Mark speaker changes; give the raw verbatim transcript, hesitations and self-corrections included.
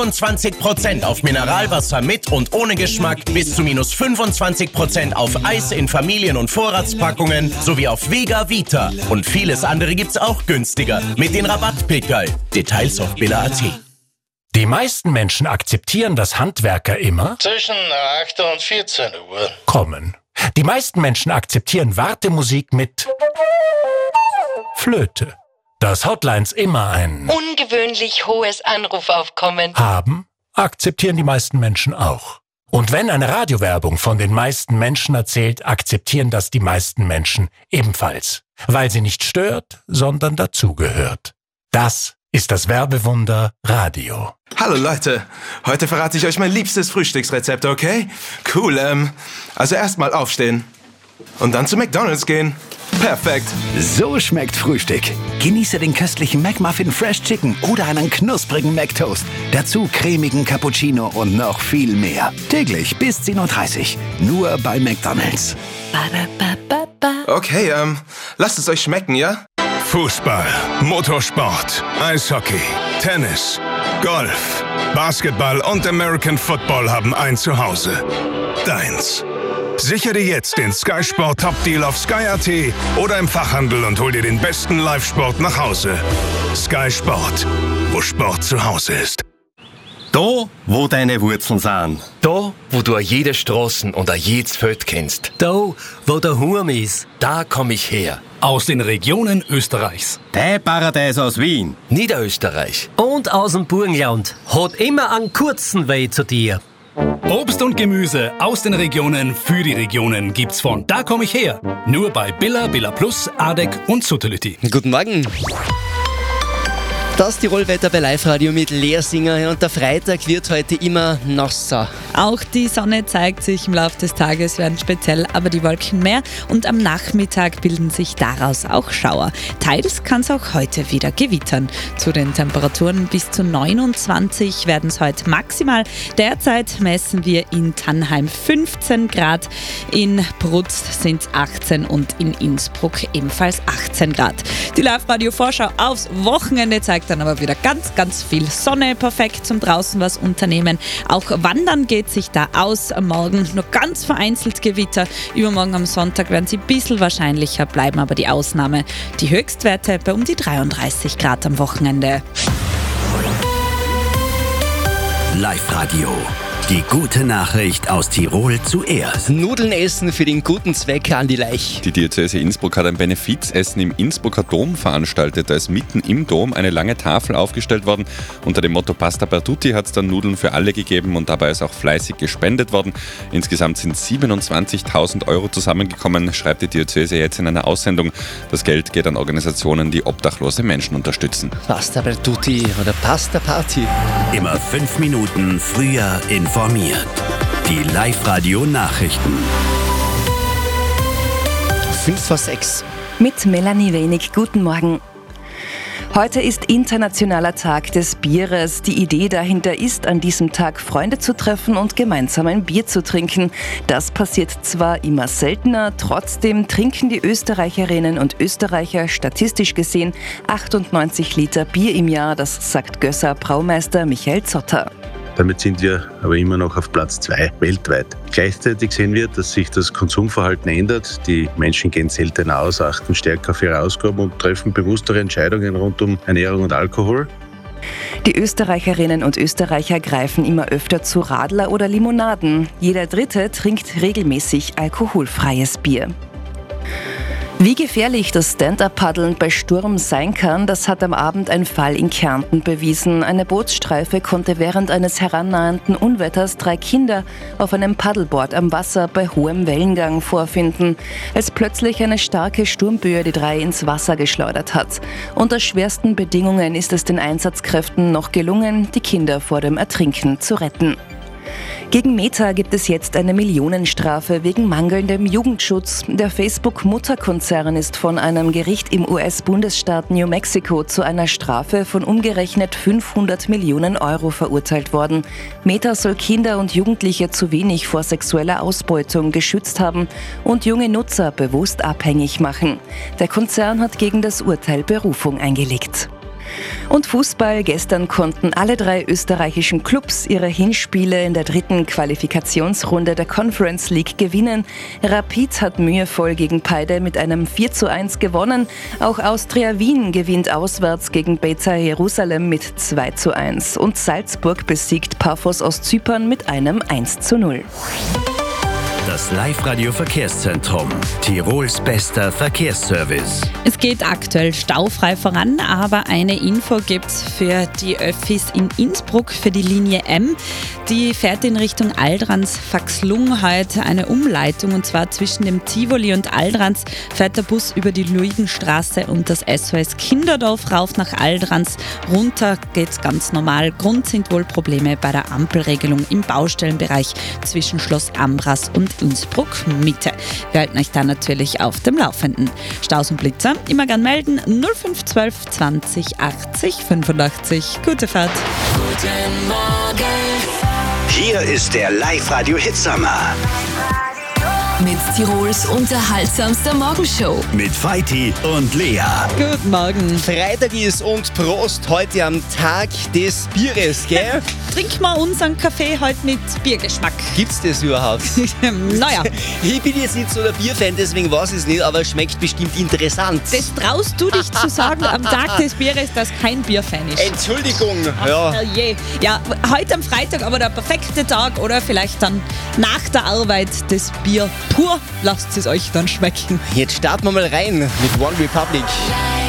Speaker 1: zwanzig Prozent auf Mineralwasser mit und ohne Geschmack, bis zu minus fünfundzwanzig Prozent auf Eis in Familien- und Vorratspackungen sowie auf Vega Vita. Und vieles andere gibt's auch günstiger mit den Rabattpickerl. Details auf billa punkt at.
Speaker 2: Die meisten Menschen akzeptieren, dass Handwerker immer
Speaker 3: zwischen acht und vierzehn Uhr
Speaker 2: kommen. Die meisten Menschen akzeptieren Wartemusik mit Flöte. Dass Hotlines immer ein
Speaker 4: ungewöhnlich hohes Anrufaufkommen
Speaker 2: haben, akzeptieren die meisten Menschen auch. Und wenn eine Radiowerbung von den meisten Menschen erzählt, akzeptieren das die meisten Menschen ebenfalls. Weil sie nicht stört, sondern dazugehört. Das ist das Werbewunder Radio.
Speaker 5: Hallo Leute, heute verrate ich euch mein liebstes Frühstücksrezept, okay? Cool, ähm, also erstmal aufstehen und dann zu McDonald's gehen. Perfekt.
Speaker 6: So schmeckt Frühstück. Genieße den köstlichen McMuffin Fresh Chicken oder einen knusprigen McToast. Dazu cremigen Cappuccino und noch viel mehr. Täglich bis zehn Uhr dreißig. Nur bei McDonald's.
Speaker 5: Okay, ähm, lasst es euch schmecken, ja?
Speaker 7: Fußball, Motorsport, Eishockey, Tennis, Golf, Basketball und American Football haben ein Zuhause. Deins. Sichere dir jetzt den Sky Sport Top Deal auf Sky Punkt at oder im Fachhandel und hol dir den besten Live-Sport nach Hause. Sky Sport, wo Sport zu Hause ist.
Speaker 8: Da, wo deine Wurzeln sind.
Speaker 9: Da, wo du jede Straßen und jedes Feld kennst.
Speaker 10: Da, wo der Hurm ist.
Speaker 9: Da komm ich her.
Speaker 11: Aus den Regionen Österreichs.
Speaker 8: Dein Paradies aus Wien.
Speaker 9: Niederösterreich.
Speaker 10: Und aus dem Burgenland. Hat immer einen kurzen Weg zu dir.
Speaker 11: Obst und Gemüse aus den Regionen für die Regionen gibt's von Da komm ich her. Nur bei Billa, Billa Plus, Adek und Sutterlütti.
Speaker 12: Guten Morgen. Das Tirolwetter bei Live-Radio mit Leersinger und der Freitag wird heute immer nasser.
Speaker 13: Auch die Sonne zeigt sich im Laufe des Tages, werden speziell aber die Wolken mehr und am Nachmittag bilden sich daraus auch Schauer. Teils kann es auch heute wieder gewittern. Zu den Temperaturen bis zu neunundzwanzig werden es heute maximal. Derzeit messen wir in Tannheim fünfzehn Grad, in Brutz sind es achtzehn und in Innsbruck ebenfalls achtzehn Grad. Die Live-Radio-Vorschau aufs Wochenende zeigt dann aber wieder ganz, ganz viel Sonne. Perfekt zum draußen was unternehmen. Auch wandern geht sich da aus. Morgen nur ganz vereinzelt Gewitter. Übermorgen am Sonntag werden sie ein bisschen wahrscheinlicher bleiben, aber die Ausnahme. Die Höchstwerte bei um die dreiunddreißig Grad am Wochenende.
Speaker 6: Live-Radio. Die gute Nachricht aus Tirol zuerst.
Speaker 12: Nudeln essen für den guten Zweck an die Leich.
Speaker 14: Die Diözese Innsbruck hat ein Benefizessen im Innsbrucker Dom veranstaltet. Da ist mitten im Dom eine lange Tafel aufgestellt worden. Unter dem Motto Pasta per tutti hat es dann Nudeln für alle gegeben und dabei ist auch fleißig gespendet worden. Insgesamt sind siebenundzwanzigtausend Euro zusammengekommen, schreibt die Diözese jetzt in einer Aussendung. Das Geld geht an Organisationen, die obdachlose Menschen unterstützen.
Speaker 12: Pasta per tutti oder Pasta Party.
Speaker 6: Immer fünf Minuten früher informiert. Die Live-Radio-Nachrichten.
Speaker 12: fünf vor sechs.
Speaker 15: Mit Melanie Wenig. Guten Morgen. Heute ist Internationaler Tag des Bieres. Die Idee dahinter ist, an diesem Tag Freunde zu treffen und gemeinsam ein Bier zu trinken. Das passiert zwar immer seltener, trotzdem trinken die Österreicherinnen und Österreicher statistisch gesehen achtundneunzig Liter Bier im Jahr. Das sagt Gösser Braumeister Michael Zotter.
Speaker 16: Damit sind wir aber immer noch auf Platz zwei weltweit. Gleichzeitig sehen wir, dass sich das Konsumverhalten ändert. Die Menschen gehen seltener aus, achten stärker auf ihre Ausgaben und treffen bewusstere Entscheidungen rund um Ernährung und Alkohol.
Speaker 15: Die Österreicherinnen und Österreicher greifen immer öfter zu Radler oder Limonaden. Jeder Dritte trinkt regelmäßig alkoholfreies Bier. Wie gefährlich das Stand-Up-Paddeln bei Sturm sein kann, das hat am Abend ein Fall in Kärnten bewiesen. Eine Bootsstreife konnte während eines herannahenden Unwetters drei Kinder auf einem Paddleboard am Wasser bei hohem Wellengang vorfinden, als plötzlich eine starke Sturmböe die drei ins Wasser geschleudert hat. Unter schwersten Bedingungen ist es den Einsatzkräften noch gelungen, die Kinder vor dem Ertrinken zu retten. Gegen Meta gibt es jetzt eine Millionenstrafe wegen mangelndem Jugendschutz. Der Facebook-Mutterkonzern ist von einem Gericht im U S-Bundesstaat New Mexico zu einer Strafe von umgerechnet fünfhundert Millionen Euro verurteilt worden. Meta soll Kinder und Jugendliche zu wenig vor sexueller Ausbeutung geschützt haben und junge Nutzer bewusst abhängig machen. Der Konzern hat gegen das Urteil Berufung eingelegt. Und Fußball. Gestern konnten alle drei österreichischen Clubs ihre Hinspiele in der dritten Qualifikationsrunde der Conference League gewinnen. Rapid hat mühevoll gegen Paide mit einem vier zu eins gewonnen. Auch Austria Wien gewinnt auswärts gegen Beta Jerusalem mit zwei zu eins. Und Salzburg besiegt Paphos aus Zypern mit einem eins zu null.
Speaker 17: Das Live-Radio-Verkehrszentrum. Tirols bester Verkehrsservice.
Speaker 13: Es geht aktuell staufrei voran, aber eine Info gibt's für die Öffis in Innsbruck für die Linie M. Die fährt in Richtung Aldrans-Faxlung heute eine Umleitung, und zwar zwischen dem Tivoli und Aldrans fährt der Bus über die Luigenstraße und das S O S Kinderdorf rauf nach Aldrans. Runter geht's ganz normal. Grund sind wohl Probleme bei der Ampelregelung im Baustellenbereich zwischen Schloss Ambras und Innsbruck Mitte. Wir halten euch da natürlich auf dem Laufenden. Staus und Blitzer immer gern melden. null fünf zwölf zwanzig achtzig fünfundachtzig. Gute Fahrt.
Speaker 17: Guten Morgen. Hier ist der Live-Radio-Hitsommer.
Speaker 18: Mit Tirols unterhaltsamster Morgenshow.
Speaker 17: Mit Feiti und Lea.
Speaker 12: Guten Morgen. Freitag ist und Prost heute am Tag des Bieres, gell?
Speaker 13: Trinken wir unseren Kaffee heute mit Biergeschmack.
Speaker 12: Gibt's das überhaupt?
Speaker 13: Naja.
Speaker 12: Ich bin jetzt nicht so der Bierfan, deswegen weiß ich es nicht, aber es schmeckt bestimmt interessant.
Speaker 13: Das traust du dich zu sagen am Tag des Bieres, dass kein Bierfan ist.
Speaker 12: Entschuldigung.
Speaker 13: Ach,
Speaker 12: ja.
Speaker 13: Herrje. Ja, heute am Freitag aber der perfekte Tag, oder vielleicht dann nach der Arbeit das Bier pur. Lasst es euch dann schmecken.
Speaker 12: Jetzt starten wir mal rein mit One Republic.